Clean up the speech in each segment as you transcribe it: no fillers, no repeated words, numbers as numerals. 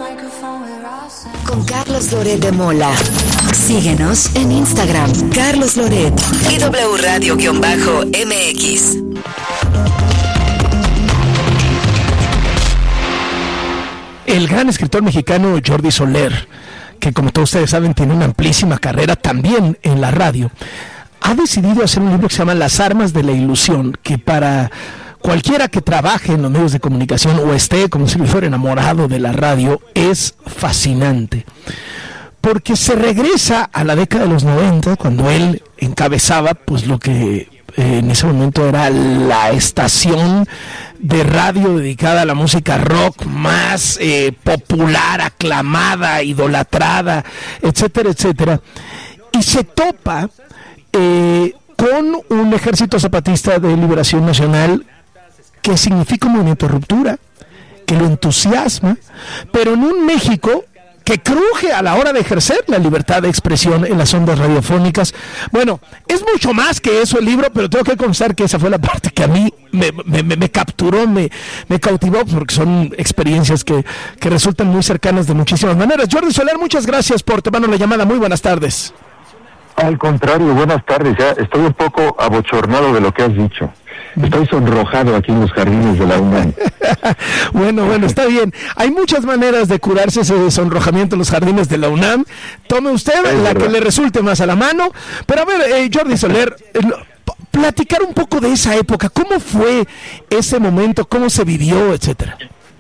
Con Carlos Loret de Mola. Síguenos en Instagram, Carlos Loret y W Radio-MX. El gran escritor mexicano Jordi Soler, que como todos ustedes saben tiene una amplísima carrera también en la radio, ha decidido hacer un libro que se llama Las armas de la ilusión, que para cualquiera que trabaje en los medios de comunicación o esté como si fuera enamorado de la radio, es fascinante. Porque se regresa a la década de los 90, cuando él encabezaba pues lo que en ese momento era la estación de radio dedicada a la música rock más popular, aclamada, idolatrada, etcétera, etcétera. Y se topa con un ejército zapatista de liberación nacional que significa un movimiento de ruptura, que lo entusiasma, pero en un México que cruje a la hora de ejercer la libertad de expresión en las ondas radiofónicas. Bueno, es mucho más que eso el libro, pero tengo que confesar que esa fue la parte que a mí me capturó, me cautivó, porque son experiencias que resultan muy cercanas de muchísimas maneras. Jordi Soler, muchas gracias por tomarnos la llamada. Muy buenas tardes. Al contrario, buenas tardes. Ya estoy un poco abochornado de lo que has dicho. Estoy sonrojado aquí en los jardines de la UNAM. Bueno, está bien. Hay muchas maneras de curarse ese sonrojamiento en los jardines de la UNAM. Tome usted la que le resulte más a la mano. Pero a ver, Jordi Soler, platicar un poco de esa época. ¿Cómo fue ese momento? ¿Cómo se vivió, etcétera?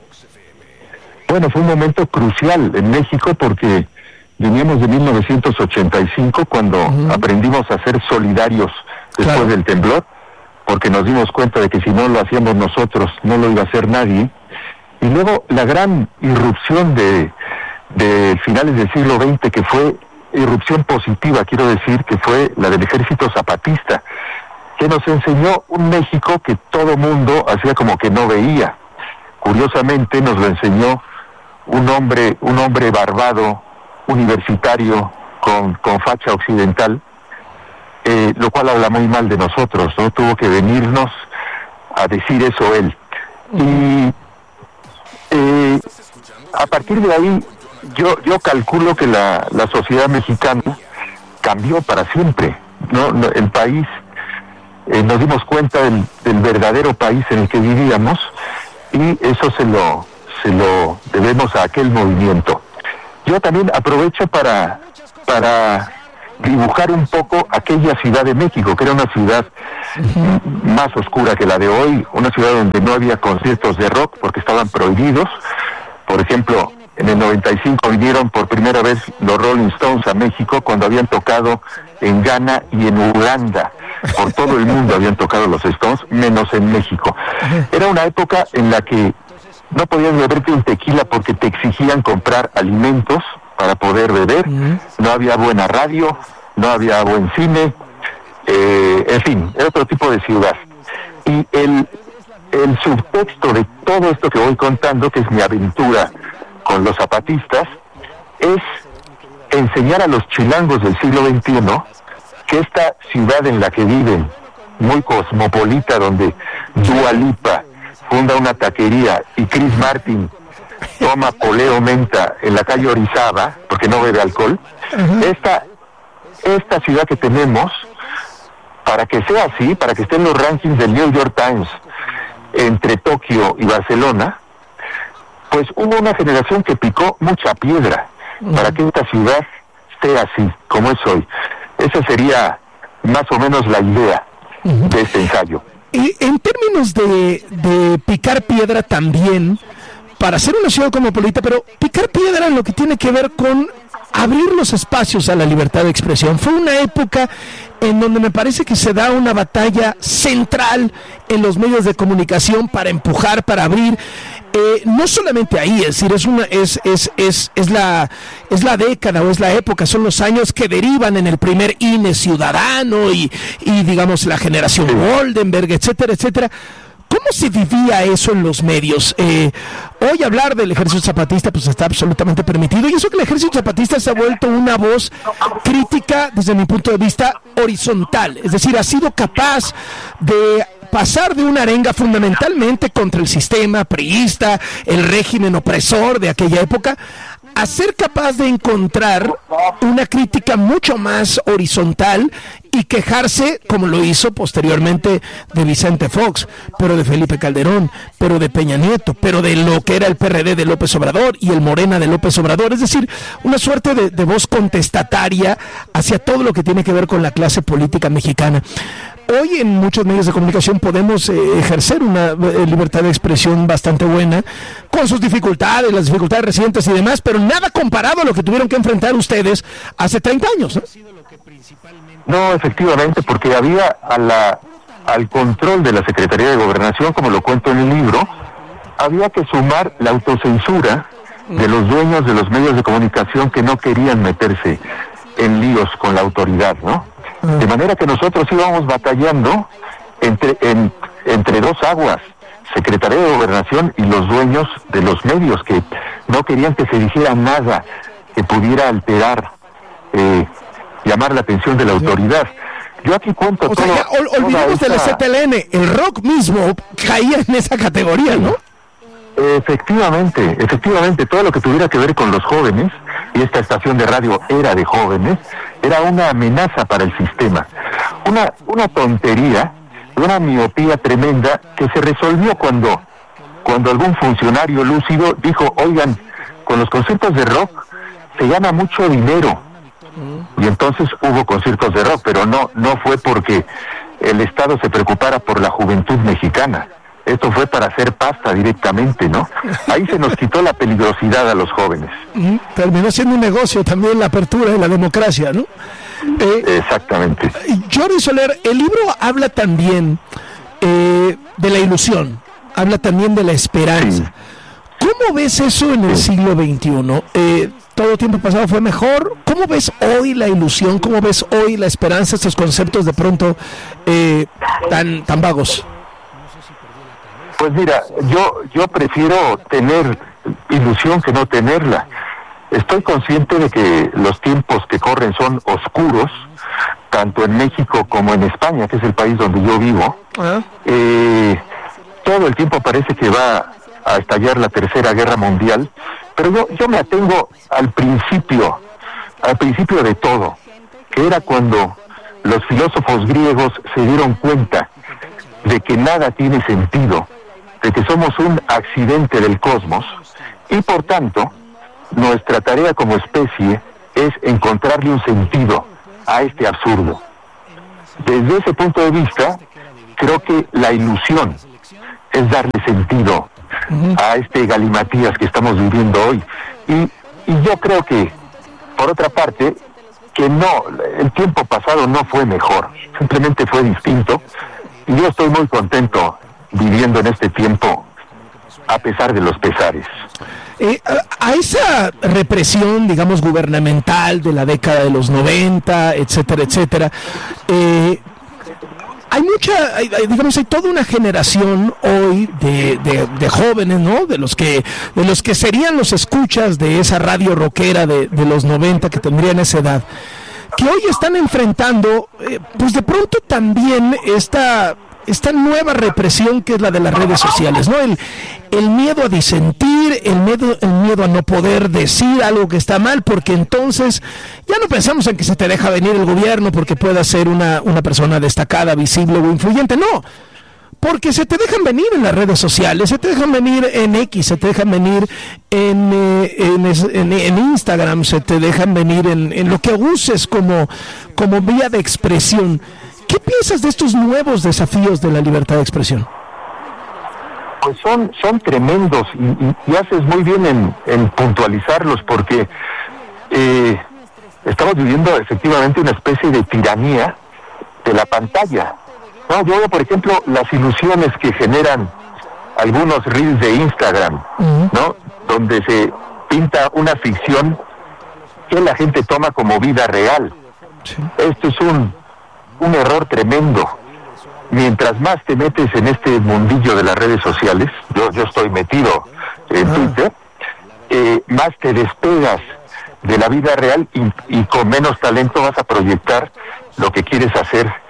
Bueno, fue un momento crucial en México porque veníamos de 1985 cuando aprendimos a ser solidarios después del temblor, porque nos dimos cuenta de que si no lo hacíamos nosotros, no lo iba a hacer nadie. Y luego la gran irrupción de finales del siglo XX, que fue irrupción positiva, quiero decir, que fue la del ejército zapatista, que nos enseñó un México que todo mundo hacía como que no veía. Curiosamente nos lo enseñó un hombre barbado, universitario, con facha occidental, lo cual habla muy mal de nosotros, ¿no? Tuvo que venirnos a decir eso él. Y a partir de ahí, yo calculo que la sociedad mexicana cambió para siempre, ¿no? El país, nos dimos cuenta del verdadero país en el que vivíamos, y eso se lo debemos a aquel movimiento. Yo también aprovecho para dibujar un poco aquella Ciudad de México, que era una ciudad más oscura que la de hoy, una ciudad donde no había conciertos de rock porque estaban prohibidos. Por ejemplo, en el 95 vinieron por primera vez los Rolling Stones a México, cuando habían tocado en Ghana y en Uganda. Por todo el mundo habían tocado los Stones, menos en México. Era una época en la que no podías beberte un tequila porque te exigían comprar alimentos para poder beber, no había buena radio, no había buen cine, en fin, era otro tipo de ciudad. Y el subtexto de todo esto que voy contando, que es mi aventura con los zapatistas, es enseñar a los chilangos del siglo XXI que esta ciudad en la que viven, muy cosmopolita, donde Dua Lipa funda una taquería y Chris Martin toma poleo menta en la calle Orizaba porque no bebe alcohol, esta ciudad que tenemos, para que sea así, para que esté en los rankings del New York Times entre Tokio y Barcelona, pues hubo una generación que picó mucha piedra para que esta ciudad esté así como es hoy. Esa sería más o menos la idea de este ensayo. Y en términos de picar piedra también, para ser una ciudad cosmopolita, pero picar piedra en lo que tiene que ver con abrir los espacios a la libertad de expresión. Fue una época en donde me parece que se da una batalla central en los medios de comunicación para empujar, para abrir, no solamente ahí, es decir, es la década o es la época, son los años que derivan en el primer INE ciudadano y digamos la generación Goldenberg, etcétera, etcétera. ¿Cómo se vivía eso en los medios? Hoy hablar del ejército zapatista pues está absolutamente permitido, y eso que el ejército zapatista se ha vuelto una voz crítica desde mi punto de vista horizontal, es decir, ha sido capaz de pasar de una arenga fundamentalmente contra el sistema priista, el régimen opresor de aquella época, a ser capaz de encontrar una crítica mucho más horizontal y quejarse, como lo hizo posteriormente, de Vicente Fox, pero de Felipe Calderón, pero de Peña Nieto, pero de lo que era el PRD de López Obrador y el Morena de López Obrador, es decir, una suerte de voz contestataria hacia todo lo que tiene que ver con la clase política mexicana. Hoy en muchos medios de comunicación podemos ejercer una libertad de expresión bastante buena, con sus dificultades, las dificultades recientes y demás, pero nada comparado a lo que tuvieron que enfrentar ustedes hace 30 años, ¿no? No, efectivamente, porque había al control de la Secretaría de Gobernación, como lo cuento en el libro, había que sumar la autocensura de los dueños de los medios de comunicación que no querían meterse en líos con la autoridad, ¿no? De manera que nosotros íbamos batallando entre dos aguas, Secretaría de Gobernación y los dueños de los medios, que no querían que se dijera nada que pudiera alterar, llamar la atención de la autoridad. Yo aquí cuento todo. Sea, olvidemos de la ZLN, el rock mismo caía en esa categoría, ¿no? Efectivamente, todo lo que tuviera que ver con los jóvenes, y esta estación de radio era de jóvenes, era una amenaza para el sistema. Una tontería, una miopía tremenda que se resolvió cuando algún funcionario lúcido dijo, oigan, con los conciertos de rock se gana mucho dinero. Y entonces hubo conciertos de rock, pero no fue porque el Estado se preocupara por la juventud mexicana. Esto fue para hacer pasta directamente, ¿no? Ahí se nos quitó la peligrosidad a los jóvenes. Terminó siendo un negocio también la apertura de la democracia, ¿no? Exactamente. Jordi Soler, el libro habla también de la ilusión, habla también de la esperanza. Sí. ¿Cómo ves eso en el siglo XXI? ¿Todo tiempo pasado fue mejor? ¿Cómo ves hoy la ilusión? ¿Cómo ves hoy la esperanza? Estos conceptos de pronto tan vagos. Pues mira, yo prefiero tener ilusión que no tenerla. Estoy consciente de que los tiempos que corren son oscuros, tanto en México como en España, que es el país donde yo vivo. Todo el tiempo parece que va a estallar la Tercera Guerra Mundial, pero yo me atengo al principio de todo, que era cuando los filósofos griegos se dieron cuenta de que nada tiene sentido, de que somos un accidente del cosmos, y por tanto, nuestra tarea como especie es encontrarle un sentido a este absurdo. Desde ese punto de vista, creo que la ilusión es darle sentido a este galimatías que estamos viviendo hoy. Y yo creo que, por otra parte, que no, el tiempo pasado no fue mejor, simplemente fue distinto, y yo estoy muy contento viviendo en este tiempo, a pesar de los pesares. A esa represión, digamos, gubernamental de la década de los 90, etcétera, etcétera, hay toda una generación hoy de jóvenes, ¿no? De los que serían los escuchas de esa radio rockera de los 90, que tendrían esa edad, que hoy están enfrentando, pues de pronto también esta nueva represión que es la de las redes sociales, ¿no? El miedo a disentir, el miedo a no poder decir algo que está mal, porque entonces ya no pensamos en que se te deja venir el gobierno porque pueda ser una persona destacada, visible o influyente, no, porque se te dejan venir en las redes sociales, se te dejan venir en X, se te dejan venir en Instagram, se te dejan venir en lo que uses como vía de expresión. ¿Qué piensas de estos nuevos desafíos de la libertad de expresión? Pues son tremendos y haces muy bien en puntualizarlos, porque estamos viviendo efectivamente una especie de tiranía de la pantalla. No, yo veo, por ejemplo, las ilusiones que generan algunos reels de Instagram, ¿no? Donde se pinta una ficción que la gente toma como vida real. Sí. Esto es un error tremendo. Mientras más te metes en este mundillo de las redes sociales, yo estoy metido en Twitter, más te despegas de la vida real y con menos talento vas a proyectar lo que quieres hacer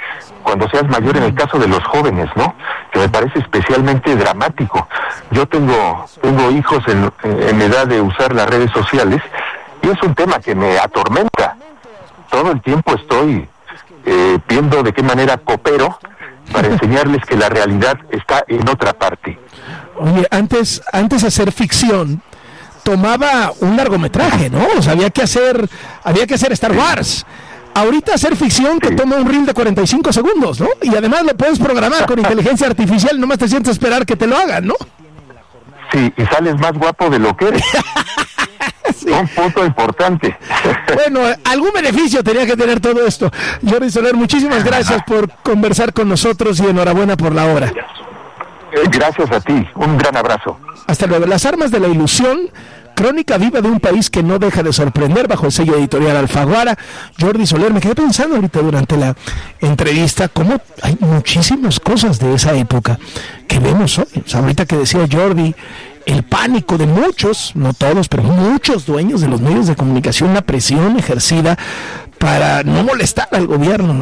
cuando seas mayor, en el caso de los jóvenes, ¿no? Que me parece especialmente dramático. Yo tengo hijos en edad de usar las redes sociales y es un tema que me atormenta. Todo el tiempo estoy viendo de qué manera coopero para enseñarles que la realidad está en otra parte. Oye, antes hacer ficción tomaba un largometraje, ¿no? O sea, había que hacer Star Wars. Ahorita hacer ficción te toma un reel de 45 segundos, ¿no? Y además lo puedes programar con inteligencia artificial, nomás te sientes a esperar que te lo hagan, ¿no? Sí, y sales más guapo de lo que eres. Sí. Un punto importante. Bueno, algún beneficio tenía que tener todo esto. Jordi Soler, muchísimas gracias por conversar con nosotros y enhorabuena por la obra. Gracias a ti, un gran abrazo. Hasta luego. Las armas de la ilusión, crónica viva de un país que no deja de sorprender, bajo el sello editorial Alfaguara. Jordi Soler, me quedé pensando ahorita durante la entrevista cómo hay muchísimas cosas de esa época que vemos hoy. O sea, ahorita que decía Jordi, el pánico de muchos, no todos, pero muchos dueños de los medios de comunicación, la presión ejercida para no molestar al gobierno.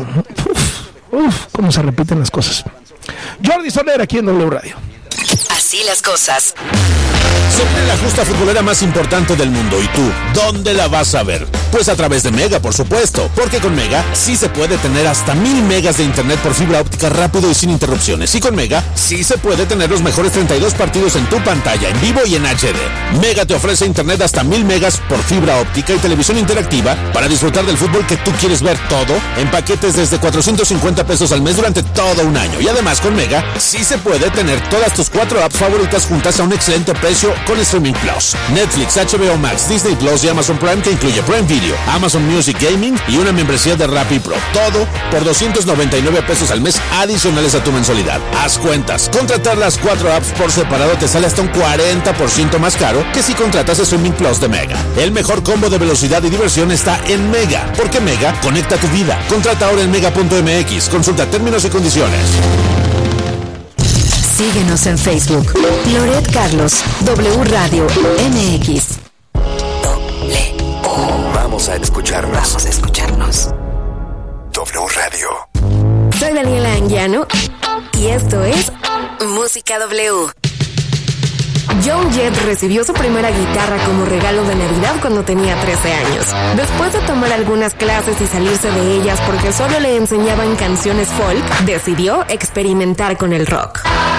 Cómo se repiten las cosas. Jordi Soler, aquí en W Radio. Así las cosas. Se viene la justa futbolera más importante del mundo. ¿Y tú, dónde la vas a ver? Pues a través de Mega, por supuesto. Porque con Mega sí se puede tener hasta 1000 megas de internet por fibra óptica rápido y sin interrupciones. Y con Mega sí se puede tener los mejores 32 partidos en tu pantalla, en vivo y en HD. Mega te ofrece internet hasta 1000 megas por fibra óptica y televisión interactiva para disfrutar del fútbol que tú quieres ver todo en paquetes desde 450 pesos al mes durante todo un año. Y además con Mega sí se puede tener todas tus 4 apps favoritas juntas a un excelente precio con Streaming Plus. Netflix, HBO Max, Disney Plus y Amazon Prime, que incluye Prime Video, Amazon Music Gaming y una membresía de Rappi Pro. Todo por 299 pesos al mes adicionales a tu mensualidad. Haz cuentas. Contratar las 4 apps por separado te sale hasta un 40% más caro que si contratas Streaming Plus de Mega. El mejor combo de velocidad y diversión está en Mega, porque Mega conecta tu vida. Contrata ahora en mega.mx. Consulta términos y condiciones. Síguenos en Facebook. Loret Carlos, W Radio MX. Vamos a escucharnos. W Radio. Soy Daniela Anguiano y esto es Música W. Joan Jett recibió su primera guitarra como regalo de Navidad cuando tenía 13 años. Después de tomar algunas clases y salirse de ellas porque solo le enseñaban canciones folk, decidió experimentar con el rock.